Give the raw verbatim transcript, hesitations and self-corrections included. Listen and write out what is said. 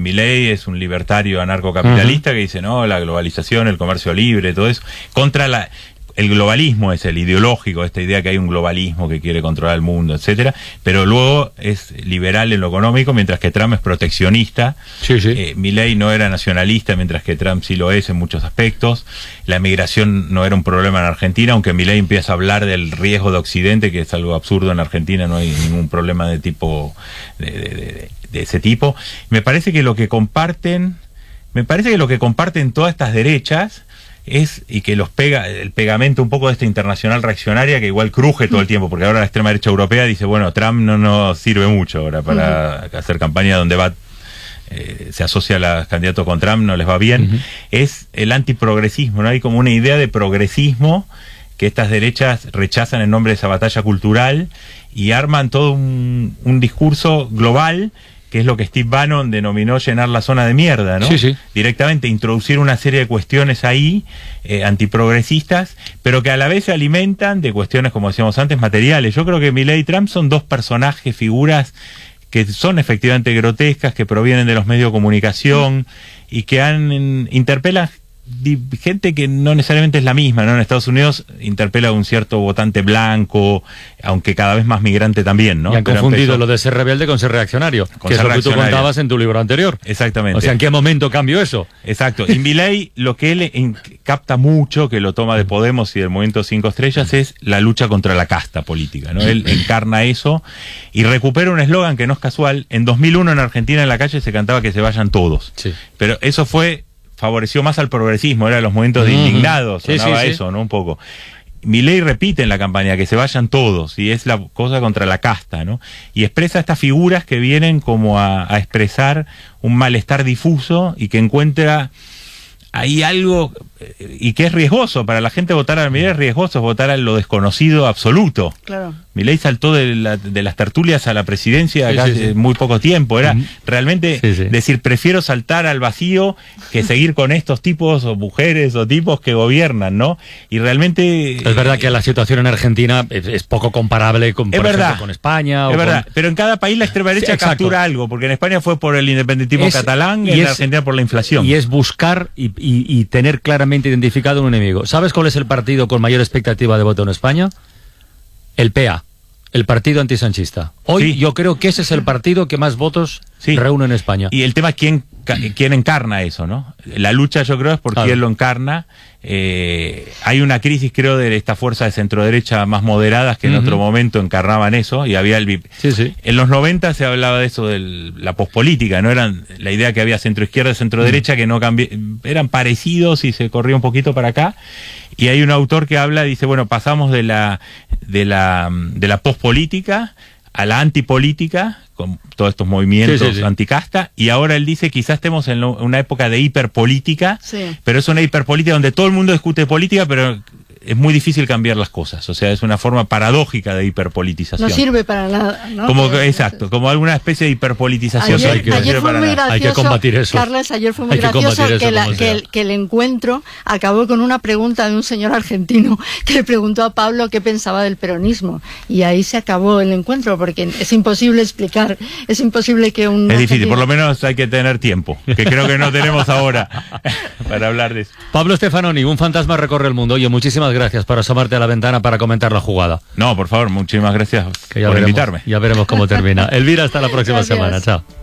Milei es un libertario anarcocapitalista uh-huh. que dice, no, la globalización, el comercio libre, todo eso, contra la... El globalismo es el ideológico, esta idea que hay un globalismo que quiere controlar el mundo, etcétera, pero luego es liberal en lo económico, mientras que Trump es proteccionista. Sí, sí. Eh, Milei no era nacionalista, mientras que Trump sí lo es en muchos aspectos. La migración no era un problema en Argentina, aunque Milei empieza a hablar del riesgo de Occidente, que es algo absurdo en Argentina, no hay ningún problema de tipo de, de, de, de ese tipo. Me parece que lo que comparten, me parece que lo que comparten todas estas derechas es, y que los pega, el pegamento un poco de esta internacional reaccionaria que igual cruje todo el tiempo, porque ahora la extrema derecha europea dice, bueno, Trump no nos sirve mucho ahora para uh-huh. hacer campaña donde va, eh, se asocia a los candidatos con Trump, no les va bien, uh-huh. es el antiprogresismo, ¿no? Hay como una idea de progresismo que estas derechas rechazan en nombre de esa batalla cultural y arman todo un, un discurso global, que es lo que Steve Bannon denominó llenar la zona de mierda, ¿no? Sí, sí. Directamente introducir una serie de cuestiones ahí, eh, antiprogresistas, pero que a la vez se alimentan de cuestiones, como decíamos antes, materiales. Yo creo que Milei y Trump son dos personajes, figuras que son efectivamente grotescas, que provienen de los medios de comunicación y que han en, interpelan gente que no necesariamente es la misma, ¿no? En Estados Unidos interpela a un cierto votante blanco, aunque cada vez más migrante también, ¿no? Y han Pero confundido empezó... lo de ser rebelde con ser reaccionario, con que ser es lo que tú reaccionario. contabas en tu libro anterior. Exactamente. O sea, ¿en qué momento cambió eso? Exacto. Y Milei, lo que él en, capta mucho, que lo toma de Podemos y del Movimiento Cinco Estrellas, es la lucha contra la casta política, ¿no? Él encarna eso y recupera un eslogan que no es casual. En dos mil uno en Argentina en la calle se cantaba que se vayan todos. Sí. Pero eso fue... favoreció más al progresismo, eran los momentos de indignados, sí, sonaba sí, sí. eso, ¿no? Un poco. Milei repite en la campaña que se vayan todos, y es la cosa contra la casta, ¿no? Y expresa estas figuras que vienen como a, a expresar un malestar difuso y que encuentra ahí algo, y que es riesgoso, para la gente votar a Milei es riesgoso, votar a lo desconocido absoluto. Claro. Milei saltó de, la, de las tertulias a la presidencia sí, acá sí, hace sí. muy poco tiempo, era uh-huh. realmente sí, sí. decir, prefiero saltar al vacío que seguir con estos tipos o mujeres o tipos que gobiernan, ¿no? Y realmente... Es verdad que la situación en Argentina es, es poco comparable con, por ejemplo, con España. Es o verdad, con... pero en cada país la extrema derecha sí, captura algo, porque en España fue por el independentismo es, catalán y en es, Argentina por la inflación. Y es buscar y, y, y tener claramente identificado un enemigo. ¿Sabes cuál es el partido con mayor expectativa de voto en España? El P A, el partido antisanchista. Hoy sí. yo creo que ese es el partido que más votos sí. reúne en España. Y el tema es quién, quién encarna eso, ¿no? La lucha yo creo es por claro. quién lo encarna. Eh, hay una crisis creo de esta fuerza de centro-derecha más moderadas que en uh-huh. otro momento encarnaban eso y había el... Sí, sí. En los noventa se hablaba de eso, de la pospolítica, ¿no? Eran la idea que había centro-izquierda y centro-derecha uh-huh. que no cambió, eran parecidos y se corría un poquito para acá. Y hay un autor que habla, dice, bueno, pasamos de la de la de la pospolítica a la antipolítica, con todos estos movimientos sí, sí, sí. anticasta, y ahora él dice, quizás estemos en lo, una época de hiperpolítica, sí. pero es una hiperpolítica donde todo el mundo discute política, pero es muy difícil cambiar las cosas, o sea, es una forma paradójica de hiperpolitización. No sirve para nada, ¿no? Como, exacto, como alguna especie de hiperpolitización. Ayer, hay, que, ayer fue muy gracioso, hay que combatir eso. Carles, ayer fue muy hay gracioso que, que, la, que, el, que el encuentro acabó con una pregunta de un señor argentino que le preguntó a Pablo qué pensaba del peronismo, y ahí se acabó el encuentro, porque es imposible explicar, es imposible que un... Es difícil, por lo menos hay que tener tiempo, que creo que no tenemos ahora para hablar de eso. Pablo Stefanoni, un fantasma recorre el mundo. Oye, muchísimas gracias por asomarte a la ventana para comentar la jugada. No, por favor, muchísimas gracias que ya por veremos, invitarme. Ya veremos cómo termina. Elvira, hasta la próxima gracias. semana. Chao.